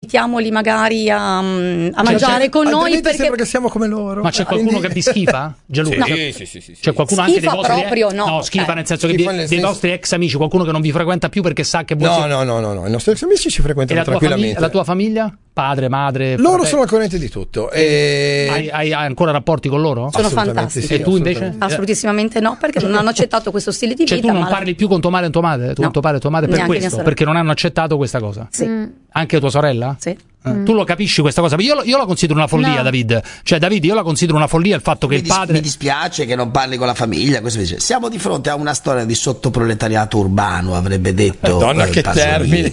invitiamoli magari a mangiare con noi, perché sembra che siamo come loro. Ma c'è qualcuno che vi schifa? Gianluca? Sì. C'è qualcuno anche dei Schifa vostri proprio, no, schifa nel senso che Schifa nel dei senso- vostri ex amici, qualcuno che non vi frequenta più perché sa che voi No, i nostri ex amici ci E frequentano la tua tranquillamente. la tua famiglia? Padre, madre? Loro fratelli? sono al corrente di tutto. E... Hai ancora rapporti con loro? sono Assolutamente fantastici. sì, E tu invece? Assolutissimamente no, perché non hanno accettato questo stile di Cioè vita. tu non ma- parli più con tuo padre e tua madre? No. Tuo padre e tua madre per Neanche mia questo? sorella. Perché non hanno accettato questa cosa? Sì. Anche tua sorella? Sì. Tu lo capisci questa cosa? Io la considero una follia, No. David. Cioè, David, io la considero una follia il fatto che il padre. Mi dispiace che non parli con la famiglia. Questo dice. Siamo di fronte a una storia di sottoproletariato urbano, avrebbe detto. Madonna, che Pasolini. termine.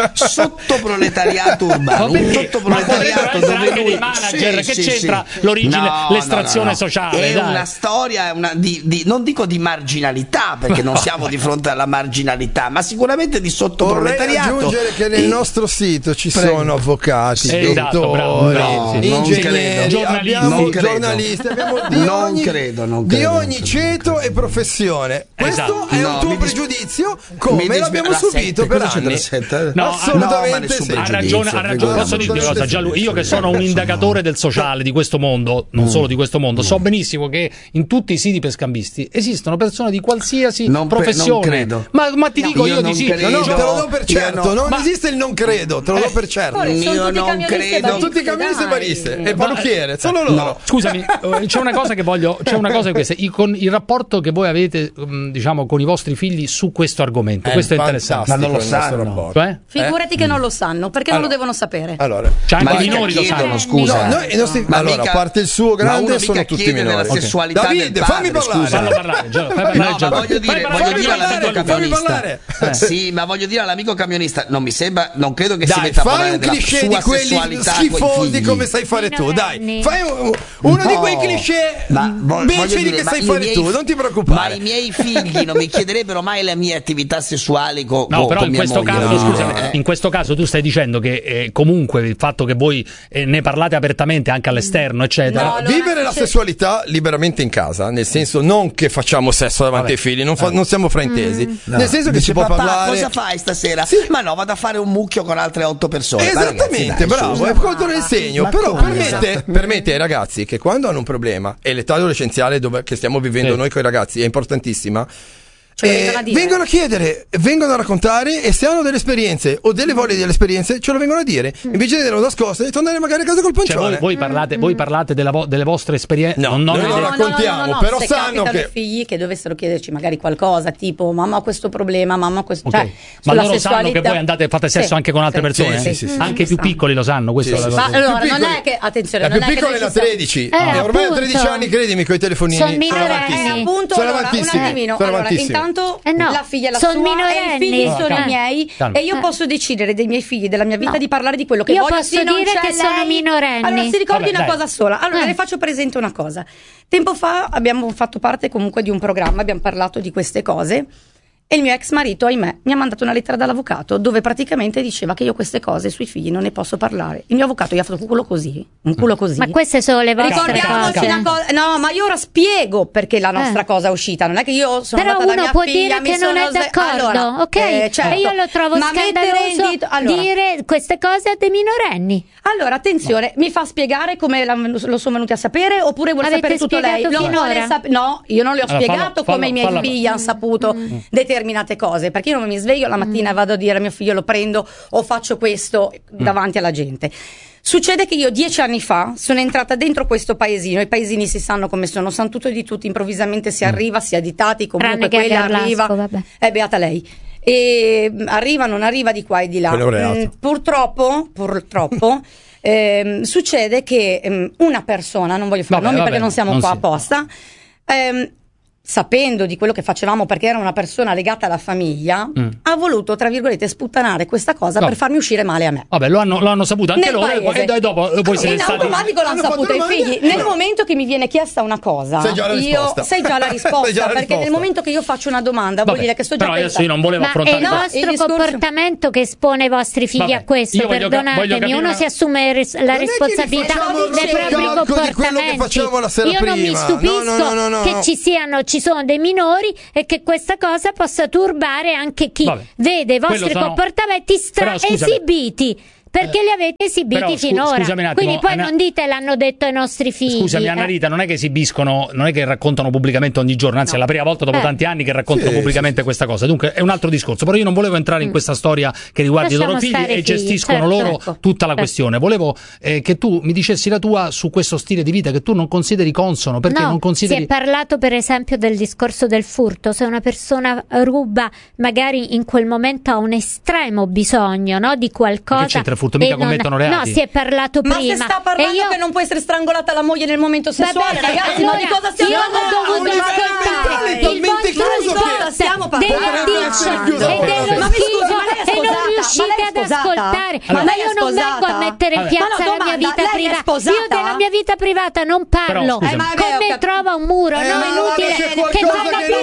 Sottoproletariato urbano. Ma Un perché? sottoproletariato Ma potrebbero dove essere anche lui... dei manager, che c'entra sì. l'origine, No, l'estrazione sociale? È dai. una storia, non dico di marginalità, perché non siamo di fronte alla marginalità, ma sicuramente di Vorrei sottoproletariato. aggiungere che nel nostro sito ci sono avvocati, Esatto, bravo, dottori, bravo, sì. Non ingegneri, credo. abbiamo Non credo. giornalisti, abbiamo di Non ogni, credo, non di credo, ogni non ceto credo. e professione. Questo Esatto. è No, un tuo mi pregiudizio, come l'abbiamo la subito sette, per cosa c'è anni. della sette? No, Assolutamente ma nessun sì. Ha pregiudizio, ragione. figurati. Posso dirti una cosa, Gianluca? Io che sono un indagatore del sociale di questo mondo, non solo di questo mondo, so benissimo che in tutti i siti per scambisti esistono persone di qualsiasi Non professione. credo. Ma ti dico io io di non sì. credo. No, te lo do Io per certo, no. non Ma- esiste il non credo, te lo do per certo. Poi sono Io tutti non camionisti e credo. baristi, Tutti i camionisti e dai. bariste e parrucchiere, solo loro. No. Scusami, c'è una cosa che voglio, c'è una cosa che questa, con il rapporto che voi avete, diciamo, con i vostri figli su questo argomento, questo è interessante. Ma non lo il nostro sanno. rapporto. Cioè? Figurati che non lo sanno, perché non lo Allora. devono sapere. Allora, C'è anche Ma i mica minori lo chiedono, sanno. scusa. no, noi, i nostri, Ma allora, mica- a parte il suo ma grande, uno sono mica tutti chiede minori. della sessualità Davide, del padre, fammi parlare. scusa. Fallo parlare, fai parlare, No, ma Gianluca. voglio dire Fammi all'amico parlare, camionista. Sì, ma voglio dire all'amico camionista, non mi sembra, non credo che si Dai, metta a fai parlare un della cliché sua di quelli sessualità coi schifosi figli. come sai fare tu. Dai, Minorenni. fai uno di No, quei cliché ma voglio beceri dire, che ma sai i fare miei- tu, non ti Ma preoccupare. i miei figli non mi chiederebbero mai le mie attività sessuali con No, però con in mia questo moglie, caso, voglio dire, scusami, in questo caso tu stai dicendo che comunque il fatto che voi ne parlate apertamente anche all'esterno, eccetera. No, allora, Vivere la se- sessualità liberamente in casa, nel senso non che facciamo sesso davanti ai figli, non siamo fraintesi, nel senso che Dice, si può papà, parlare. cosa fai stasera? Sì. Ma no, vado a fare un mucchio con altre 8 persone. Ma Esattamente, ragazzi, dai, bravo, scusa. è contro nel segno. Ma Però come? permette ai ragazzi che quando hanno un problema, e l'età adolescenziale che stiamo vivendo Sì. noi con i ragazzi è importantissima. Ce lo vengono a dire. Vengono a chiedere, vengono a raccontare, e se hanno delle esperienze o delle voglie delle esperienze ce lo vengono a dire, invece di tenere nascoste e tornare magari a casa col Cioè, pancione. voi parlate delle vostre esperienze. No, non noi delle- non raccontiamo, però se sanno capitano che- i figli che dovessero chiederci magari qualcosa, tipo mamma ho questo problema, mamma ho questo, Ok. cioè, Ma sulla loro sanno sessualità. che voi andate e fate sesso Sì, anche con altre sì, persone? sì, sì, sì. Anche i più Sanno. piccoli lo sanno, questo Sì, è la sì, cosa. Ma allora più non piccoli- è che attenzione, La non più è che piccola è noi la ci siamo- 13, appunto. ormai a 13 anni, credimi, con i telefonini Sono sono minorenni. avanti. Appunto, Sono allora, un avantissimi, attimino, sono allora, avantissimi. intanto no, la figlia è la son sua e i minorenni. figli sono Calma, i miei calma. e io posso decidere dei miei figli, della mia vita, No. di parlare di quello che Io voglio. posso se non dire c'è che sono lei- minorenni. Allora si ricordi Vabbè, una dai. cosa sola. Allora le faccio presente una cosa. Tempo fa abbiamo fatto parte comunque di un programma, abbiamo parlato di queste cose. E il mio ex marito, ahimè, mi ha mandato una lettera dall'avvocato dove praticamente diceva che io queste cose sui figli non ne posso parlare. Il mio avvocato gli ha fatto un culo così, Ma queste sono le vostre Ricordiamoci cose. una cosa, no, ma io ora spiego perché la nostra cosa è uscita. Non è che io sono Però andata da uno mia può figlia, dire mi che non sono è d'accordo, allora, ok? certo. E io lo trovo Ma mettere il scandaloso dito- allora, dire queste cose a dei minorenni. allora, attenzione, mi fa spiegare come lo sono venuti a sapere oppure vuole Avete sapere tutto lei? spiegato Lo vuole finora? no, io non le ho Allora, spiegato fallo- come i miei fallo- figli hanno saputo determinate cose, perché io non mi sveglio la mattina e vado a dire a mio figlio lo prendo o faccio questo davanti alla gente. Succede che io 10 anni fa sono entrata dentro questo paesino, i paesini si sanno come sono, sanno tutto di tutti, improvvisamente si arriva, si è additati, comunque Tranne che a quella Garlasco, arriva, vabbè. è beata lei. E arriva, non arriva di qua e di là. Quello è un reato. Purtroppo, succede che una persona, non voglio fare Vabbè, nomi vabbè, perché non siamo non qua si- apposta, sapendo di quello che facevamo perché era una persona legata alla famiglia, ha voluto, tra virgolette, sputtanare questa cosa No. per farmi uscire male a me. Vabbè, lo hanno saputo anche Nel loro paese. e dopo voi siete in stati. automatico l'hanno Hanno fatto saputo i domande? figli. Nel momento che mi viene chiesta una cosa, Sai già la risposta. sai già la risposta, Sai già la perché risposta. nel momento che io faccio una domanda vuol Vabbè, dire che sto già però adesso pensando. io non volevo Ma è affrontare il no, vostro il discorso- comportamento che espone i vostri figli Vabbè, a questo, io voglio perdonatemi, capire uno una- si assume la è che responsabilità facciamo il dei propri calcolo di quello che comportamenti. facevamo la sera Io non mi prima. stupisco No. che ci sono dei minori e che questa cosa possa turbare anche chi Vabbè. vede i vostri Quello sono- comportamenti Però, scusami. esibiti. perché li avete esibiti però, finora. scusami un attimo, Quindi poi non dite l'hanno detto ai nostri figli. Scusami Anna Rita, non è che esibiscono, non è che raccontano pubblicamente ogni giorno, anzi è la prima volta dopo tanti anni che raccontano pubblicamente questa cosa, dunque è un altro discorso. Però io non volevo entrare in questa storia che riguarda i loro figli e gestiscono loro tutta la questione. Volevo che tu mi dicessi la tua su questo stile di vita che tu non consideri consono, perché non consideri... Si è parlato per esempio del discorso del furto. Se una persona ruba, magari in quel momento ha un estremo bisogno, no, di qualcosa. Che c'entra il furto? Mica commettono reati. No, si è parlato prima. Ma se sta parlando che non può essere strangolata la moglie nel momento sessuale, ragazzi, ma di cosa stiamo parlando? Io ho dovuto ascoltare il vostro delle addiction e dello schifo e non riuscite ad ascoltare. Ma io non vengo a mettere in piazza la mia vita privata. Io della mia vita privata non parlo. Con me trova un muro, no, inutile. Che non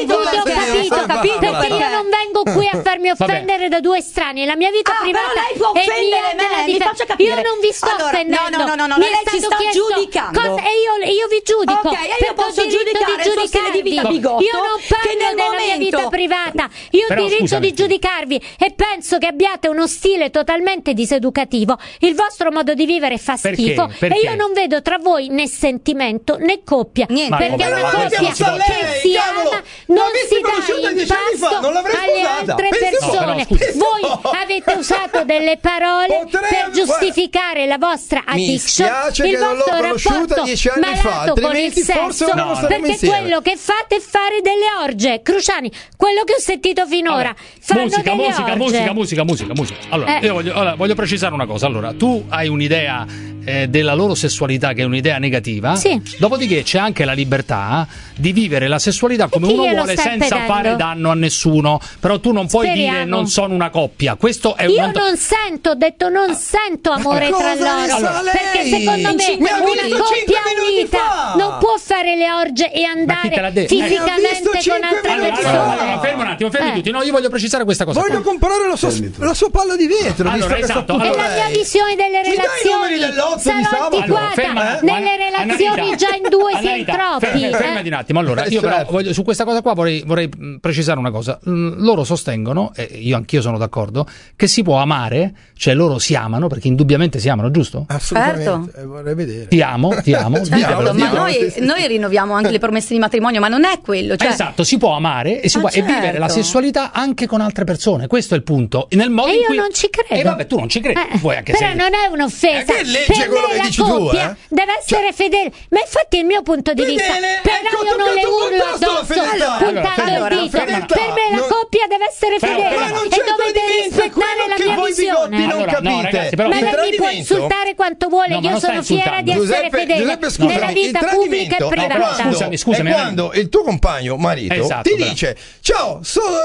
ho capito, perché io non vengo qui a farmi offendere da due estranei. La mia vita privata però lei può è offendere me, mi faccia capire. Io non vi sto offendendo. No, mi è lei ci stato sta chiesto giudicando. E io vi giudico. Ok, e io posso giudicare il suo stile di vita bigotto. Io non parlo della mia vita privata. Io ho diritto di giudicarvi e penso che abbiate uno stile totalmente diseducativo. Il vostro modo di vivere fa schifo. Perché? E io non vedo tra voi né sentimento né coppia. Niente. Perché una coppia che si ama non si dà in pasto alle altre persone. Voi avete usato delle parole per giustificare la vostra addiction, il vostro rapporto malato con il sesso, perché quello che fate è fare delle orge. Cruciani, quello che ho sentito finora, fanno delle orge. Musica. Allora, io voglio precisare una cosa. Allora, tu hai un'idea della loro sessualità che è un'idea negativa. Sì. Dopodiché c'è anche la libertà di vivere la sessualità come uno vuole senza fare danno a nessuno. Però tu non puoi dire non sono una coppia. Questo è io non sento, ho detto non sento amore tra loro, perché secondo me una coppia unita non può fare le orge e andare fisicamente con altre persone. Fermo un attimo, fermi tutti. No, io voglio precisare questa cosa. Voglio comprare la sua palla di vetro. Allora, esatto. E la mia visione delle relazioni sarò antiquata. Nelle relazioni già in due si è in troppi. Fermati un attimo. Allora, io però su questa cosa qua vorrei precisare una cosa. Loro sostengono, e io anch'io sono d'accordo, che si può amare, cioè loro si amano, perché indubbiamente si amano, giusto? Assolutamente. Vorrei vedere. Ti amo. Certo, ma noi rinnoviamo anche le promesse di matrimonio, ma non è quello. Cioè... Esatto, si può amare e e vivere la sessualità anche con altre persone. Questo è il punto. Nel modo e in io cui... non ci credo. Vabbè, tu non ci credi. Vuoi anche però non è un'offesa. Che legge quello che dici tu, deve essere fedele. Ma infatti il mio punto di vista, però io non le urlo addosso puntando il dito. Per me la coppia deve essere fedele e dovete rispettare la mia visione. Non capite. Ma lei mi può insultare quanto vuole, io sono fiera di essere fedele nella vita pubblica e privata. Scusami, quando il tuo compagno marito ti dice ciao, sono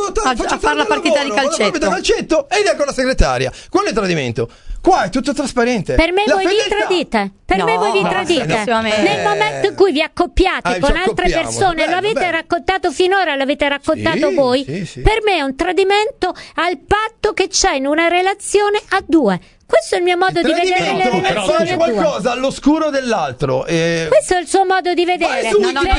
a fare la partita di calcetto ed è con la segretaria, quello è tradimento. Qua è tutto trasparente. Per me voi vi tradite. Nel momento in cui vi accoppiate con altre persone, lo avete raccontato finora, l'avete raccontato voi. Per me è un tradimento al patto che c'è in una relazione a due. Questo è il mio modo di vedere le relazioni. Fai qualcosa all'oscuro dell'altro. Questo è il suo modo di vedere.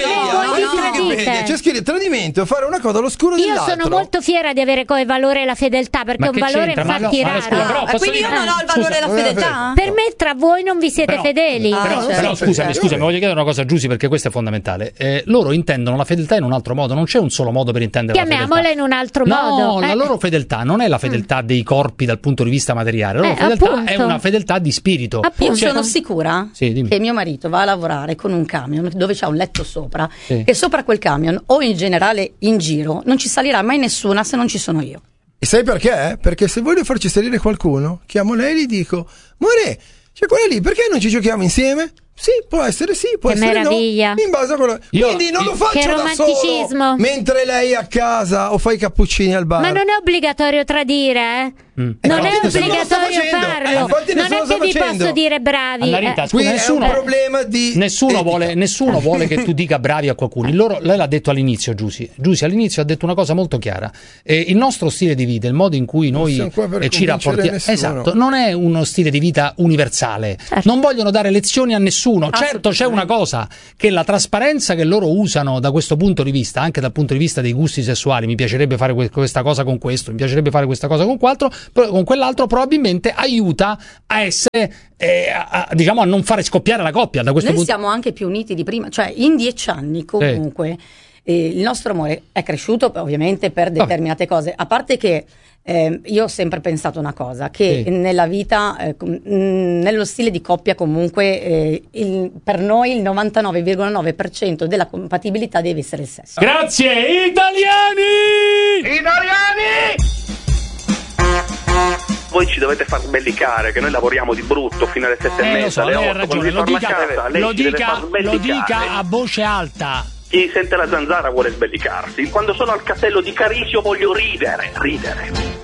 C'è scritto tradimento, fare una cosa all'oscuro dell'altro. Io sono molto fiera di avere come valore la fedeltà, perché è un valore infatti raro. Quindi io non ho il valore della fedeltà? Per me tra voi non vi siete fedeli. Però scusami, voglio chiedere una cosa a Giusy, perché questo è fondamentale. Loro intendono la fedeltà in un altro modo, non c'è un solo modo per intendere la fedeltà. Chiamiamola in un altro modo. No, la loro fedeltà non è la fedeltà dei corpi dal punto di vista materiale. La loro fedeltà è una fedeltà di spirito. Io sono sicura che mio marito va a lavorare con un camion dove c'ha un letto sopra e sopra quel camion o in generale in giro non ci salirà mai nessuna se non ci sono io. E sai perché? Perché se voglio farci salire qualcuno, chiamo lei e gli dico More, c'è quella lì, perché non ci giochiamo insieme? Sì, può essere può essere meraviglia. No, in base a quello. Quindi non lo faccio da solo mentre lei è a casa o fa i cappuccini al bar. Ma non è obbligatorio tradire, Non è obbligatorio farlo. Non è che vi posso dire bravi. Rita, scusa, è un problema di nessuno vuole che tu dica bravi a qualcuno. Lei l'ha detto all'inizio, Giusy all'inizio ha detto una cosa molto chiara. Il nostro stile di vita, il modo in cui noi ci rapportiamo, non è uno stile di vita universale. Non vogliono dare lezioni a nessuno. Certo, c'è una cosa, che la trasparenza che loro usano da questo punto di vista, anche dal punto di vista dei gusti sessuali, mi piacerebbe fare questa cosa con questo, mi piacerebbe fare questa cosa con quell'altro, con quell'altro probabilmente aiuta a essere diciamo a non fare scoppiare la coppia. Da questo noi punto siamo anche più uniti di prima, cioè in 10 anni comunque il nostro amore è cresciuto ovviamente per determinate cose, a parte che io ho sempre pensato una cosa, che nella vita, nello stile di coppia comunque, per noi il 99,9% della compatibilità deve essere il sesso. Grazie italiani! Voi ci dovete far sbellicare che noi lavoriamo di brutto fino alle 7:30, lo so, alle 8. lei ha ragione, lo dica a voce alta. Chi sente la zanzara vuole sbellicarsi. Quando sono al castello di Carisio voglio ridere.